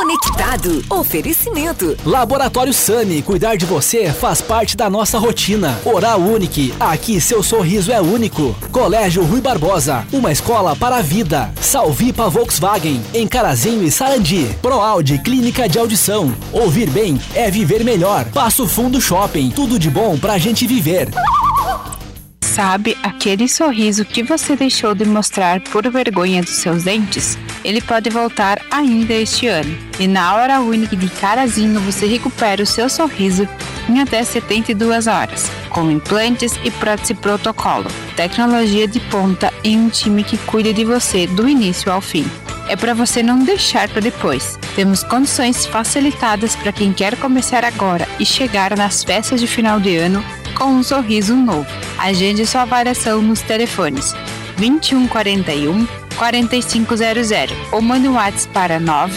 Conectado. Oferecimento. Laboratório Sani. Cuidar de você faz parte da nossa rotina. Oral Unique. Aqui seu sorriso é único. Colégio Rui Barbosa. Uma escola para a vida. Salvipa Volkswagen. Em Carazinho e Sarandi. ProAudio Clínica de Audição. Ouvir bem é viver melhor. Passo Fundo Shopping. Tudo de bom pra gente viver. Sabe aquele sorriso que você deixou de mostrar por vergonha dos seus dentes? Ele pode voltar ainda este ano. E na Hora Única de Carazinho você recupera o seu sorriso em até 72 horas, com implantes e prótese protocolo, tecnologia de ponta e um time que cuida de você do início ao fim. É para você não deixar para depois. Temos condições facilitadas para quem quer começar agora e chegar nas festas de final de ano com um sorriso novo. Agende sua avaliação nos telefones 2141 4500 ou mande um WhatsApp para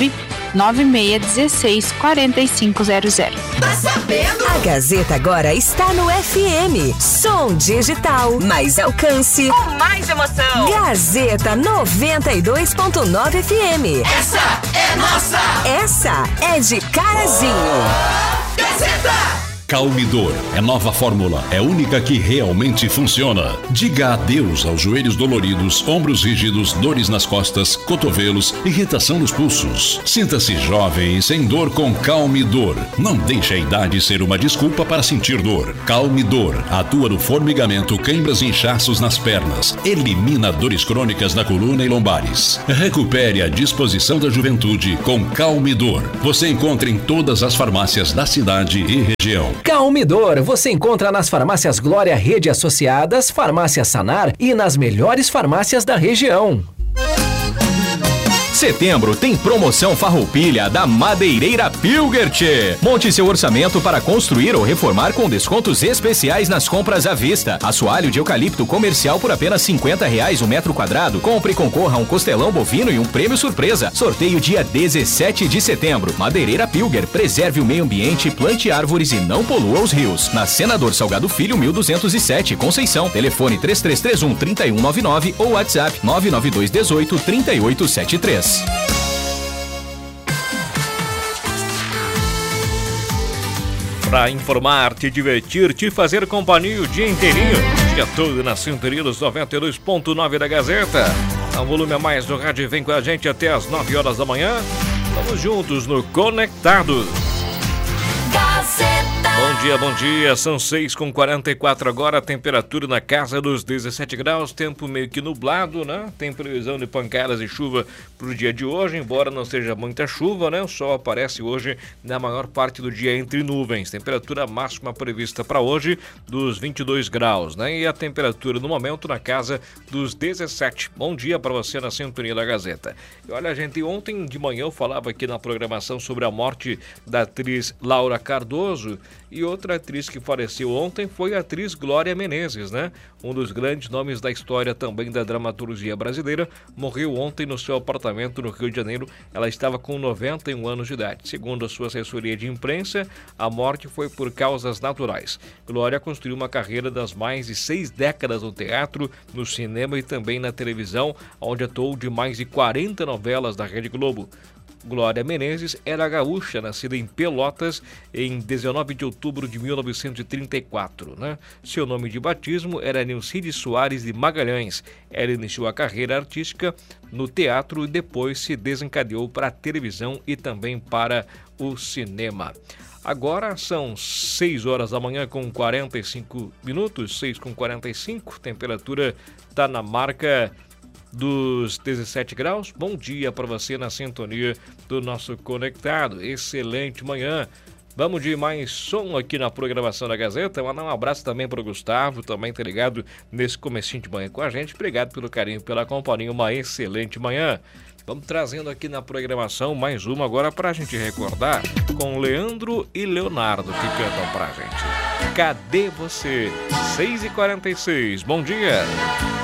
99616 4500. Tá sabendo? A Gazeta agora está no FM. Som digital, mais alcance, com mais emoção. Gazeta 92.9 FM. Essa é nossa. Essa é de Carazinho. Gazeta. Calmidor é nova fórmula, é única que realmente funciona. Diga adeus aos joelhos doloridos, ombros rígidos, dores nas costas, cotovelos, irritação nos pulsos. Sinta-se jovem e sem dor com Calmidor. Não deixe a idade ser uma desculpa para sentir dor. Calmidor atua no formigamento, câimbras e inchaços nas pernas. Elimina dores crônicas na coluna e lombares. Recupere a disposição da juventude com Calmidor. Você encontra em todas as farmácias da cidade e região. Calmidor você encontra nas farmácias Glória Rede Associadas, Farmácia Sanar e nas melhores farmácias da região. Setembro tem promoção Farroupilha da Madeireira Pilgert. Monte seu orçamento para construir ou reformar com descontos especiais nas compras à vista. Assoalho de eucalipto comercial por apenas R$50 o metro quadrado. Compre e concorra a um costelão bovino e um prêmio surpresa. Sorteio dia 17 de setembro. Madeireira Pilgert, preserve o meio ambiente, plante árvores e não polua os rios. Na Senador Salgado Filho, 1207, Conceição. Telefone 3331-3199 ou WhatsApp 99218-3873. Para informar, te divertir, te fazer companhia o dia inteirinho, dia todo na sintonia dos 92.9 da Gazeta. A volume a mais do rádio, vem com a gente até as 9 horas da manhã. Estamos juntos no Conectados. Bom dia, são 6h44 agora, temperatura na casa dos 17 graus, tempo meio que nublado, né? Tem previsão de pancadas e chuva para o dia de hoje, embora não seja muita chuva, né? O sol aparece hoje na maior parte do dia entre nuvens, temperatura máxima prevista para hoje dos 22 graus, né? E a temperatura no momento na casa dos 17. Bom dia para você na sintonia da Gazeta. E olha, gente, ontem de manhã eu falava aqui na programação sobre a morte da atriz Laura Cardoso. E outra atriz que faleceu ontem foi a atriz Glória Menezes, né? Um dos grandes nomes da história também da dramaturgia brasileira, morreu ontem no seu apartamento no Rio de Janeiro. Ela estava com 91 anos de idade. Segundo a sua assessoria de imprensa, a morte foi por causas naturais. Glória construiu uma carreira das mais de 6 décadas no teatro, no cinema e também na televisão, onde atuou de mais de 40 novelas da Rede Globo. Glória Menezes era gaúcha, nascida em Pelotas em 19 de outubro de 1934. Né? Seu nome de batismo era Nilcide Soares de Magalhães. Ela iniciou a carreira artística no teatro e depois se desencadeou para a televisão e também para o cinema. Agora são 6 horas da manhã com 45 minutos, 6h45, temperatura está na marca dos 17 graus. Bom dia para você na sintonia do nosso Conectado. Excelente manhã. Vamos de mais som aqui na programação da Gazeta. Mandar um abraço também para o Gustavo, também tá ligado nesse comecinho de manhã com a gente. Obrigado pelo carinho, pela companhia. Uma excelente manhã. Vamos trazendo aqui na programação mais uma agora para a gente recordar com Leandro e Leonardo que cantam para a gente. Cadê você? 6h46. Bom dia.